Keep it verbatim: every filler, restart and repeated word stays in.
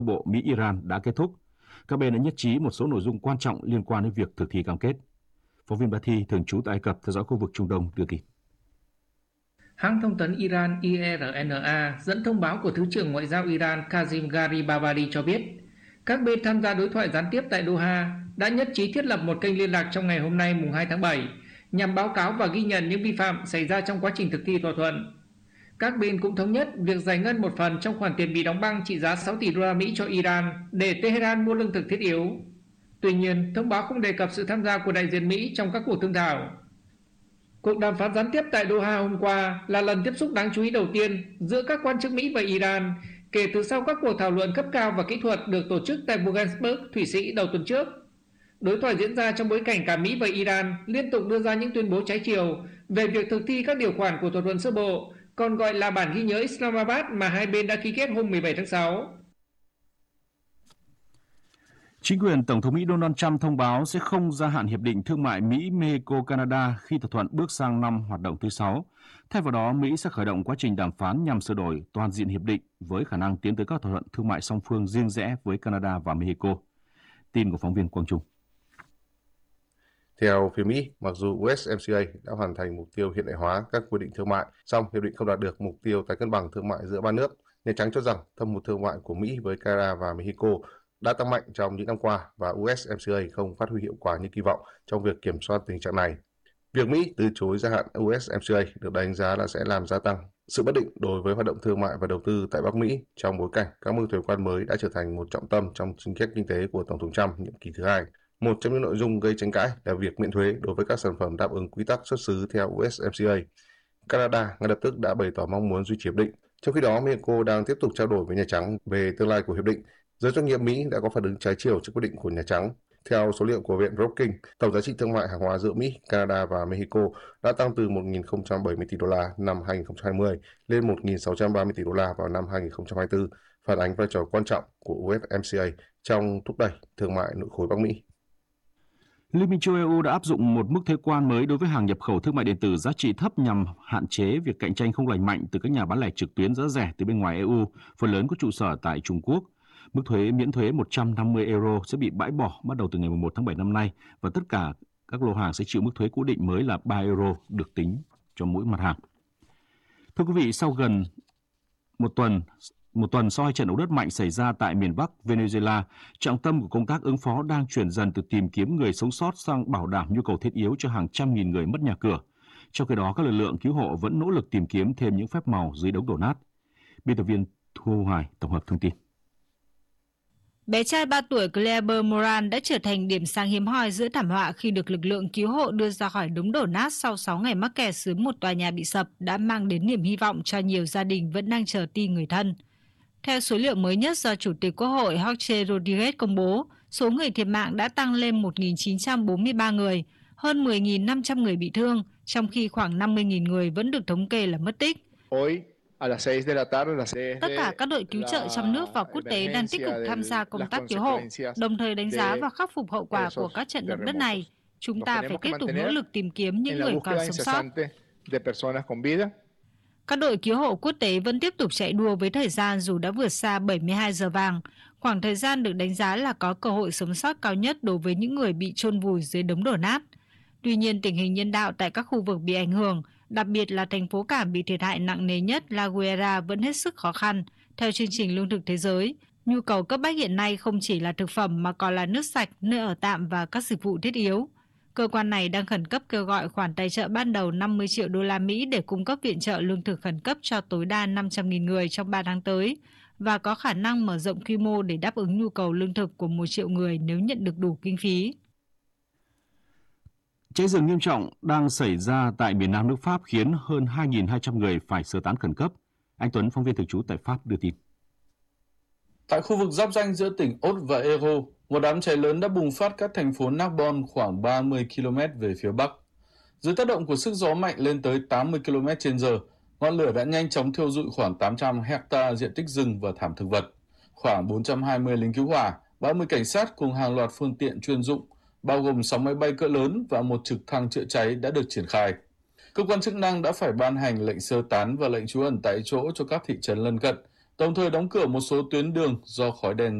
bộ Mỹ-Iran đã kết thúc. Các bên đã nhất trí một số nội dung quan trọng liên quan đến việc thực thi cam kết. Phóng viên Bá Thi thường trú tại Ai Cập theo dõi khu vực Trung Đông đưa tin. Hãng thông tấn Iran I R N A dẫn thông báo của Thứ trưởng Ngoại giao Iran Kazim Garibabadi cho biết, các bên tham gia đối thoại gián tiếp tại Doha đã nhất trí thiết lập một kênh liên lạc trong ngày hôm nay mùng hai tháng bảy nhằm báo cáo và ghi nhận những vi phạm xảy ra trong quá trình thực thi thỏa thuận. Các bên cũng thống nhất việc giải ngân một phần trong khoản tiền bị đóng băng trị giá sáu tỷ đô la Mỹ cho Iran để Tehran mua lương thực thiết yếu. Tuy nhiên, thông báo không đề cập sự tham gia của đại diện Mỹ trong các cuộc thương thảo. Cuộc đàm phán gián tiếp tại Doha hôm qua là lần tiếp xúc đáng chú ý đầu tiên giữa các quan chức Mỹ và Iran kể từ sau các cuộc thảo luận cấp cao và kỹ thuật được tổ chức tại Bundesburg, Thụy Sĩ đầu tuần trước. Đối thoại diễn ra trong bối cảnh cả Mỹ và Iran liên tục đưa ra những tuyên bố trái chiều về việc thực thi các điều khoản của thỏa thuận sơ bộ, còn gọi là bản ghi nhớ Islamabad mà hai bên đã ký kết hôm mười bảy tháng sáu. Chính quyền Tổng thống Mỹ Donald Trump thông báo sẽ không gia hạn hiệp định thương mại Mỹ-Mexico-Canada khi thỏa thuận bước sang năm hoạt động thứ sáu. Thay vào đó, Mỹ sẽ khởi động quá trình đàm phán nhằm sửa đổi toàn diện hiệp định với khả năng tiến tới các thỏa thuận thương mại song phương riêng rẽ với Canada và Mexico. Tin của phóng viên Quang Trung. Theo phía Mỹ, mặc dù U S M C A đã hoàn thành mục tiêu hiện đại hóa các quy định thương mại, song hiệp định không đạt được mục tiêu tái cân bằng thương mại giữa ba nước. Nhà Trắng cho rằng thâm hụt thương mại của Mỹ với Canada và Mexico đã tăng mạnh trong những năm qua và U S M C A không phát huy hiệu quả như kỳ vọng trong việc kiểm soát tình trạng này. Việc Mỹ từ chối gia hạn U S M C A được đánh giá là sẽ làm gia tăng sự bất định đối với hoạt động thương mại và đầu tư tại Bắc Mỹ trong bối cảnh các mức thuế quan mới đã trở thành một trọng tâm trong chính sách kinh tế của Tổng thống Trump nhiệm kỳ thứ hai. Một trong những nội dung gây tranh cãi là việc miễn thuế đối với các sản phẩm đáp ứng quy tắc xuất xứ theo U S M C A. Canada ngay lập tức đã bày tỏ mong muốn duy trì hiệp định. Trong khi đó, Mexico đang tiếp tục trao đổi với Nhà Trắng về tương lai của hiệp định. Giới doanh nghiệp Mỹ đã có phản ứng trái chiều trước quyết định của Nhà Trắng. Theo số liệu của Viện Brookings, tổng giá trị thương mại hàng hóa giữa Mỹ, Canada và Mexico đã tăng từ một nghìn không trăm bảy mươi tỷ đô la năm hai nghìn không trăm hai mươi lên một nghìn sáu trăm ba mươi tỷ đô la vào năm hai nghìn không trăm hai mươi tư, phản ánh vai trò quan trọng của U S M C A trong thúc đẩy thương mại nội khối Bắc Mỹ. Liên minh châu E U đã áp dụng một mức thuế quan mới đối với hàng nhập khẩu thương mại điện tử giá trị thấp nhằm hạn chế việc cạnh tranh không lành mạnh từ các nhà bán lẻ trực tuyến giá rẻ từ bên ngoài E U, phần lớn có trụ sở tại Trung Quốc. Mức thuế miễn thuế một trăm năm mươi euro sẽ bị bãi bỏ bắt đầu từ ngày mùng một tháng bảy năm nay và tất cả các lô hàng sẽ chịu mức thuế cố định mới là ba euro được tính cho mỗi mặt hàng. Thưa quý vị, sau gần một tuần Một tuần sau hai trận động đất mạnh xảy ra tại miền Bắc Venezuela, trọng tâm của công tác ứng phó đang chuyển dần từ tìm kiếm người sống sót sang bảo đảm nhu cầu thiết yếu cho hàng trăm nghìn người mất nhà cửa. Trong khi đó, các lực lượng cứu hộ vẫn nỗ lực tìm kiếm thêm những phép màu dưới đống đổ nát. Biên tập viên Thu Hoài tổng hợp thông tin. Bé trai ba tuổi Kleber Moran đã trở thành điểm sáng hiếm hoi giữa thảm họa khi được lực lượng cứu hộ đưa ra khỏi đống đổ nát sau sáu ngày mắc kẹt dưới một tòa nhà bị sập đã mang đến niềm hy vọng cho nhiều gia đình vẫn đang chờ tin người thân. Theo số liệu mới nhất do Chủ tịch Quốc hội Jorge Rodriguez công bố, số người thiệt mạng đã tăng lên một nghìn chín trăm bốn mươi ba người, hơn mười nghìn năm trăm người bị thương, trong khi khoảng năm mươi nghìn người vẫn được thống kê là mất tích. Tất cả các đội cứu trợ trong nước và quốc tế đang tích cực tham gia công tác cứu hộ, đồng thời đánh giá và khắc phục hậu quả của các trận động đất này. Chúng ta phải tiếp tục nỗ lực tìm kiếm những người còn sống sót. Các đội cứu hộ quốc tế vẫn tiếp tục chạy đua với thời gian dù đã vượt xa bảy mươi hai giờ vàng, khoảng thời gian được đánh giá là có cơ hội sống sót cao nhất đối với những người bị chôn vùi dưới đống đổ nát. Tuy nhiên, tình hình nhân đạo tại các khu vực bị ảnh hưởng, đặc biệt là thành phố cảng bị thiệt hại nặng nề nhất La Guaira vẫn hết sức khó khăn. Theo chương trình Lương thực Thế giới, nhu cầu cấp bách hiện nay không chỉ là thực phẩm mà còn là nước sạch, nơi ở tạm và các dịch vụ thiết yếu. Cơ quan này đang khẩn cấp kêu gọi khoản tài trợ ban đầu năm mươi triệu đô la Mỹ để cung cấp viện trợ lương thực khẩn cấp cho tối đa năm trăm nghìn người trong ba tháng tới và có khả năng mở rộng quy mô để đáp ứng nhu cầu lương thực của một triệu người nếu nhận được đủ kinh phí. Cháy rừng nghiêm trọng đang xảy ra tại miền Nam nước Pháp khiến hơn hai nghìn hai trăm người phải sơ tán khẩn cấp. Anh Tuấn, phóng viên thường trú tại Pháp đưa tin. Tại khu vực giáp ranh giữa tỉnh Aude và Hérault, một đám cháy lớn đã bùng phát cách thành phố Narbonne khoảng ba mươi ki lô mét về phía bắc. Dưới tác động của sức gió mạnh lên tới tám mươi ki lô mét trên giờ, ngọn lửa đã nhanh chóng thiêu rụi khoảng tám trăm hecta diện tích rừng và thảm thực vật. Khoảng bốn trăm hai mươi lính cứu hỏa, ba mươi cảnh sát cùng hàng loạt phương tiện chuyên dụng, bao gồm sáu máy bay cỡ lớn và một trực thăng chữa cháy đã được triển khai. Cơ quan chức năng đã phải ban hành lệnh sơ tán và lệnh trú ẩn tại chỗ cho các thị trấn lân cận, đồng thời đóng cửa một số tuyến đường do khói đen